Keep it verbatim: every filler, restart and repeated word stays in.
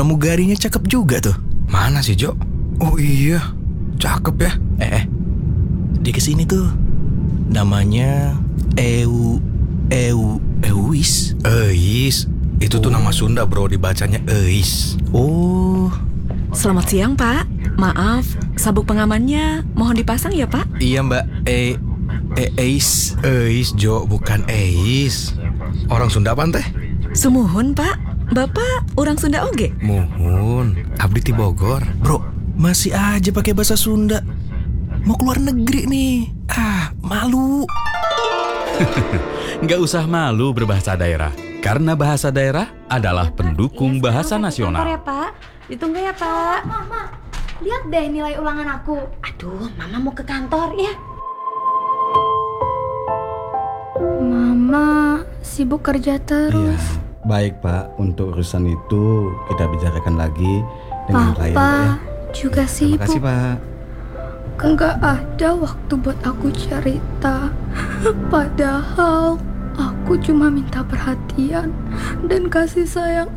pramugarinya cakep juga tuh. Mana sih, Jo? Oh iya, cakep ya. Eh, eh. Dia kesini tuh. Namanya Eu Eu Euis. Eis. Itu tuh nama Sunda, bro, dibacanya Eis. Oh. Selamat siang, Pak. Maaf, sabuk pengamannya mohon dipasang ya, Pak? Iya, Mbak. E E Eis. Eis, Jo, bukan Eis. Orang Sunda apa teh? Sumuhun, Pak. Bapak orang Sunda oge? Muhun, abdi ti Bogor. Bro, masih aja pakai bahasa Sunda. Mau keluar negeri nih. Ah, malu. Nggak usah malu berbahasa daerah, karena bahasa daerah adalah pendukung bahasa nasional. Ya, Pak. Ditunggu ya, Pak. Mama, lihat deh nilai ulangan aku. Aduh, Mama mau ke kantor ya. Mama sibuk kerja terus. Iya, baik Pak. Untuk urusan itu kita bicarakan lagi dengan Papa klien Pak ya. juga Terima sibuk. kasih Pak. Enggak ada waktu buat aku cerita. Padahal aku cuma minta perhatian dan kasih sayang